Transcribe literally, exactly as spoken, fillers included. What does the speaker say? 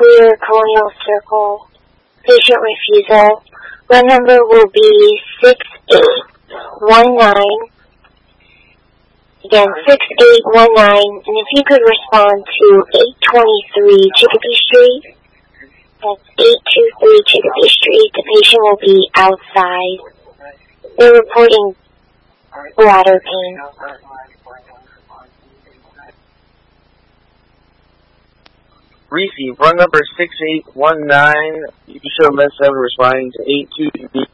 clear corneal circle. Patient refusal. Run number will be six eight one nine. Again, six eight one nine. And if you could respond to eight twenty-three Chicopee Street. That's eight two three Chicopee Street. The patient will be outside. They're reporting bladder pain. Receive. Run number six eight one nine. You show less seven responding to eight two three